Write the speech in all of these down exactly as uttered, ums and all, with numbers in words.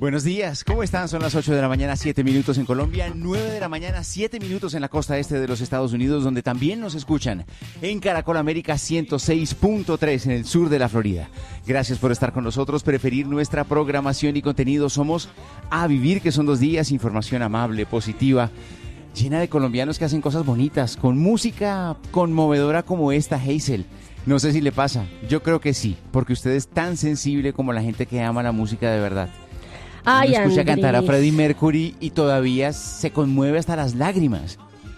Buenos días, ¿cómo están? Son las ocho de la mañana, siete minutos en Colombia, nueve de la mañana, siete minutos en la costa este de los Estados Unidos, donde también nos escuchan en Caracol América ciento seis punto tres en el sur de la Florida. Gracias por estar con nosotros, preferir nuestra programación y contenido. Somos A Vivir, que son dos días, información amable, positiva, llena de colombianos que hacen cosas bonitas, con música conmovedora como esta, Hazel. No sé si le pasa, yo creo que sí, porque usted es tan sensible como la gente que ama la música de verdad. Ay, Uno escucha Andrés. cantar a Freddie Mercury y todavía se conmueve hasta las lágrimas.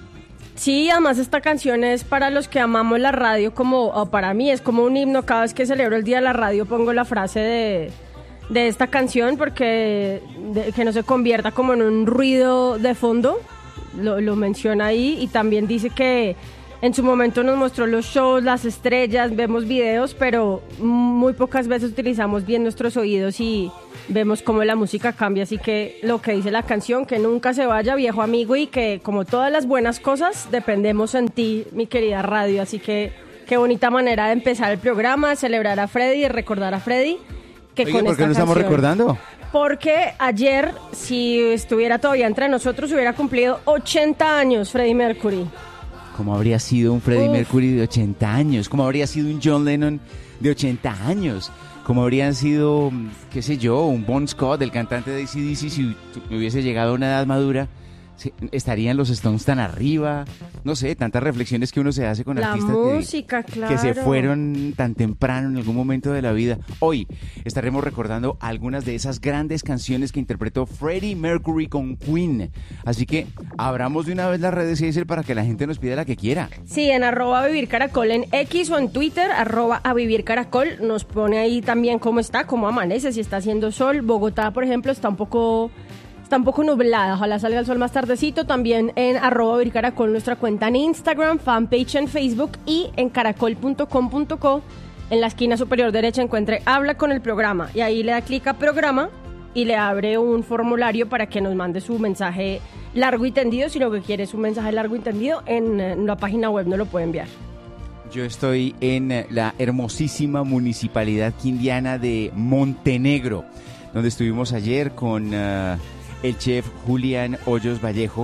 Sí, además esta canción es para los que amamos la radio, como o para mí es como un himno. Cada vez que celebro el Día de la Radio pongo la frase de, de esta canción porque de, que no se convierta como en un ruido de fondo, lo, lo menciona ahí, y también dice que en su momento nos mostró los shows, las estrellas, vemos videos, pero muy pocas veces utilizamos bien nuestros oídos y vemos cómo la música cambia. Así que lo que dice la canción, que nunca se vaya, viejo amigo, y que como todas las buenas cosas, dependemos en ti, mi querida radio. Así que qué bonita manera de empezar el programa, celebrar a Freddie y recordar a Freddie. Que Oye, con ¿por esta qué lo estamos canción, recordando? porque ayer, si estuviera todavía entre nosotros, hubiera cumplido ochenta años Freddie Mercury. ¿Cómo habría sido un Freddie Uf. Mercury de ochenta años? ¿Cómo habría sido un John Lennon de ochenta años? ¿Cómo habrían sido, qué sé yo, un Bon Scott, el cantante de A C D C, si hubiese llegado a una edad madura? ¿Estarían los Stones tan arriba? No sé, tantas reflexiones que uno se hace con La artistas música, que, claro. que se fueron tan temprano en algún momento de la vida. Hoy estaremos recordando algunas de esas grandes canciones que interpretó Freddie Mercury con Queen. Así que abramos de una vez las redes y para que la gente nos pida la que quiera. Sí, en arroba a vivir caracol en X o en Twitter, arroba a vivir caracol, nos pone ahí también cómo está, cómo amanece, si está haciendo sol. Bogotá, por ejemplo, está un poco... Está un poco nublada, ojalá salga el sol más tardecito. También en arroba Vivir Caracol, nuestra cuenta en Instagram, fanpage en Facebook y en caracol punto com punto co. En la esquina superior derecha encuentre Habla con el programa y ahí le da clic a programa y le abre un formulario para que nos mande su mensaje largo y tendido. Si lo que quiere es un mensaje largo y tendido, en, en la página web no lo puede enviar. Yo estoy en la hermosísima municipalidad quindiana de Montenegro, donde estuvimos ayer con... Uh, el chef Julián Hoyos Vallejo,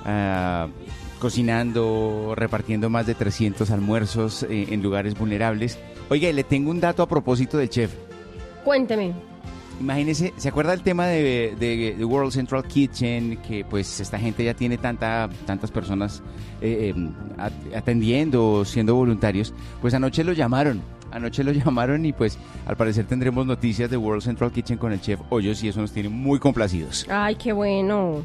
uh, cocinando, repartiendo más de trescientos almuerzos eh, en lugares vulnerables. Oiga, le tengo un dato a propósito del chef. Cuénteme. Imagínese, ¿se acuerda del tema de, de, de World Central Kitchen? Que pues esta gente ya tiene tanta, tantas personas eh, eh, atendiendo, siendo voluntarios. Pues anoche lo llamaron. Anoche lo llamaron y pues al parecer tendremos noticias de World Central Kitchen con el chef Hoyos y eso nos tiene muy complacidos. Ay, qué bueno.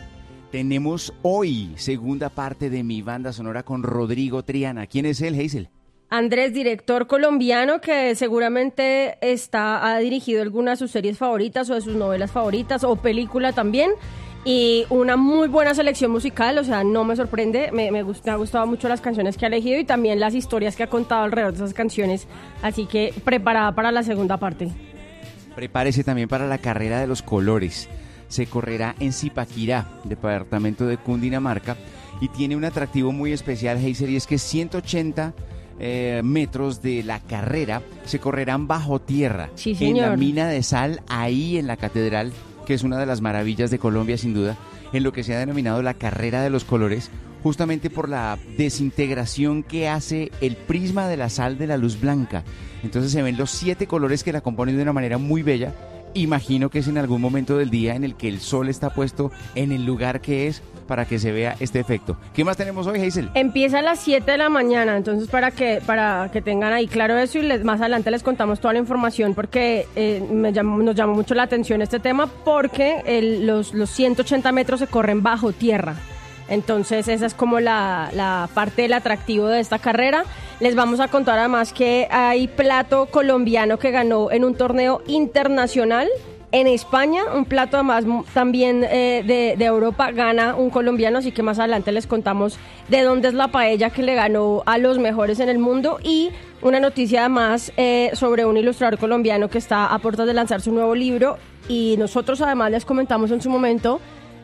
Tenemos hoy segunda parte de mi banda sonora con Rodrigo Triana. ¿Quién es él, Hazel? Andrés, director colombiano que seguramente está, ha dirigido algunas de sus series favoritas o de sus novelas favoritas o película también. Y una muy buena selección musical, o sea, no me sorprende, me, me, gusta, me ha gustado mucho las canciones que ha elegido y también las historias que ha contado alrededor de esas canciones, así que preparada para la segunda parte. Prepárese también para la carrera de los colores. Se correrá en Zipaquirá, departamento de Cundinamarca, y tiene un atractivo muy especial, Heiser, y es que ciento ochenta eh, metros de la carrera se correrán bajo tierra, sí, en la señor. mina de sal, ahí en la catedral, que es una de las maravillas de Colombia sin duda, en lo que se ha denominado la carrera de los colores, justamente por la desintegración que hace el prisma de la sal de la luz blanca. Entonces se ven los siete colores que la componen de una manera muy bella. Imagino que es en algún momento del día en el que el sol está puesto en el lugar que es para que se vea este efecto. ¿Qué más tenemos hoy, Hazel? Empieza a las siete de la mañana, entonces para que para que tengan ahí claro eso y les, más adelante les contamos toda la información porque eh, me llamó, nos llamó mucho la atención este tema porque el, los, los ciento ochenta metros se corren bajo tierra. Entonces esa es como la, la parte del atractivo de esta carrera. Les vamos a contar además que hay plato colombiano que ganó en un torneo internacional en España, un plato además también eh, de, de Europa gana un colombiano, así que más adelante les contamos de dónde es la paella que le ganó a los mejores en el mundo y una noticia además eh, sobre un ilustrador colombiano que está a puertas de lanzar su nuevo libro y nosotros además les comentamos en su momento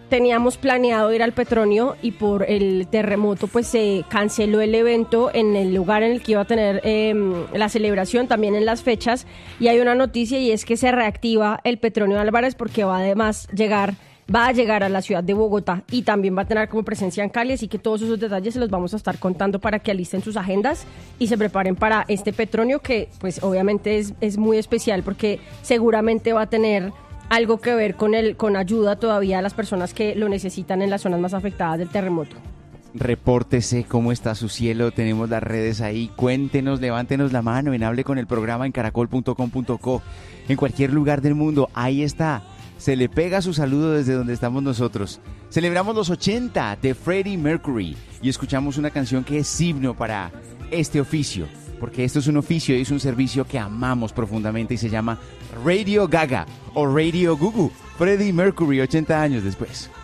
teníamos planeado ir al Petronio y por el terremoto pues se canceló el evento en el lugar en el que iba a tener eh, la celebración, también en las fechas, y hay una noticia y es que se reactiva el Petronio Álvarez porque va además llegar, va a llegar a la ciudad de Bogotá y también va a tener como presencia en Cali, así que todos esos detalles se los vamos a estar contando para que alisten sus agendas y se preparen para este Petronio que pues obviamente es, es muy especial porque seguramente va a tener algo que ver con el con ayuda todavía a las personas que lo necesitan en las zonas más afectadas del terremoto. Repórtese cómo está su cielo, tenemos las redes ahí, cuéntenos, levántenos la mano en Hable con el Programa en caracol punto com punto co, en cualquier lugar del mundo, ahí está, se le pega su saludo desde donde estamos nosotros. Celebramos los ochenta de Freddie Mercury y escuchamos una canción que es himno para este oficio, porque esto es un oficio y es un servicio que amamos profundamente y se llama Radio Gaga o Radio Gugu. Freddie Mercury, ochenta años después.